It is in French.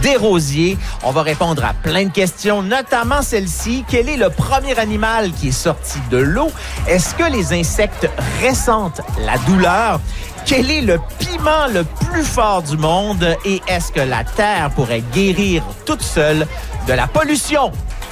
Desrosiers. On va répondre à plein de questions, notamment celle-ci. Quel est le premier animal qui est sorti de l'eau? Est-ce que les insectes ressentent la douleur? Quel est le piment le plus fort du monde? Et est-ce que la Terre pourrait guérir toute seule de la pollution?